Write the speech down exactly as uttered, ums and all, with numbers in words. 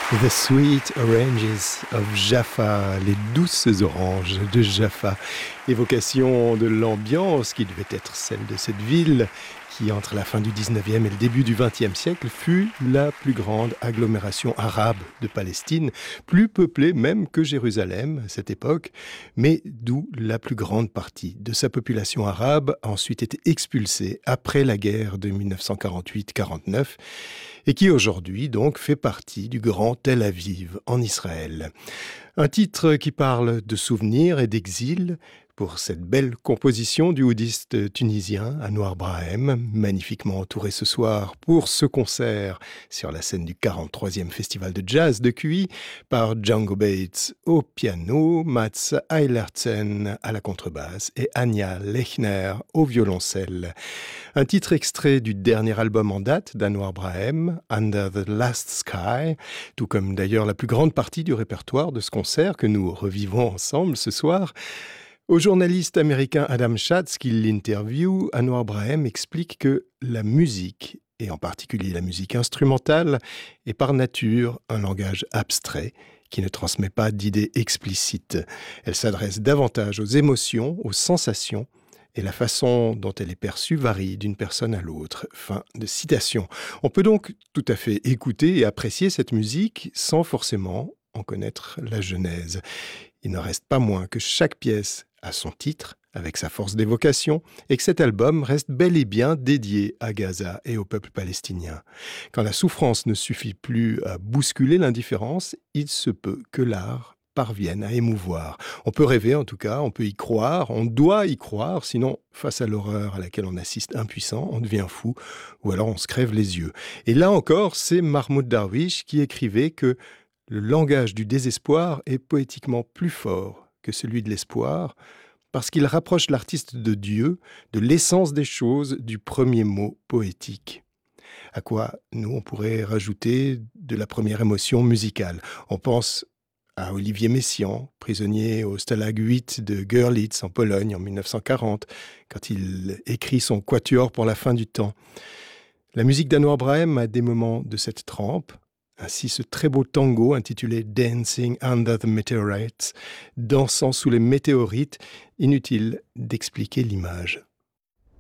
The Sweet Oranges of Jaffa, les douces oranges de Jaffa. Évocation de l'ambiance qui devait être celle de cette ville qui, entre la fin du dix-neuvième et le début du vingtième siècle, fut la plus grande agglomération arabe de Palestine, plus peuplée même que Jérusalem à cette époque, mais d'où la plus grande partie de sa population arabe a ensuite été expulsée après la guerre de mille neuf cent quarante-huit quarante-neuf et qui aujourd'hui donc fait partie du grand Tel Aviv en Israël. Un titre qui parle de souvenirs et d'exil pour cette belle composition du oudiste tunisien Anouar Brahem, magnifiquement entouré ce soir pour ce concert sur la scène du quarante-troisième Festival de Jazz de Q I par Django Bates au piano, Mats Eilertsen à la contrebasse et Anya Lechner au violoncelle. Un titre extrait du dernier album en date d'Anouar Brahem, Under the Last Sky, tout comme d'ailleurs la plus grande partie du répertoire de ce concert que nous revivons ensemble ce soir. Au journaliste américain Adam Schatz, qui l'interviewe, Anouar Brahem explique que la musique, et en particulier la musique instrumentale, est par nature un langage abstrait qui ne transmet pas d'idées explicites. Elle s'adresse davantage aux émotions, aux sensations, et la façon dont elle est perçue varie d'une personne à l'autre. Fin de citation. On peut donc tout à fait écouter et apprécier cette musique sans forcément en connaître la genèse. Il n'en reste pas moins que chaque pièce a son titre, avec sa force d'évocation, et que cet album reste bel et bien dédié à Gaza et au peuple palestinien. Quand la souffrance ne suffit plus à bousculer l'indifférence, il se peut que l'art parvienne à émouvoir. On peut rêver en tout cas, on peut y croire, on doit y croire, sinon face à l'horreur à laquelle on assiste impuissant, on devient fou, ou alors on se crève les yeux. Et là encore, c'est Mahmoud Darwish qui écrivait que le langage du désespoir est poétiquement plus fort que celui de l'espoir, parce qu'il rapproche l'artiste de Dieu, de l'essence des choses, du premier mot poétique. À quoi, nous, on pourrait rajouter de la première émotion musicale. On pense à Olivier Messiaen, prisonnier au Stalag huit de Görlitz en Pologne en mille neuf cent quarante, quand il écrit son quatuor pour la fin du temps. La musique d'Anouar Brahem a des moments de cette trempe. Ainsi, ce très beau tango intitulé « Dancing Under the Meteorites », dansant sous les météorites, inutile d'expliquer l'image.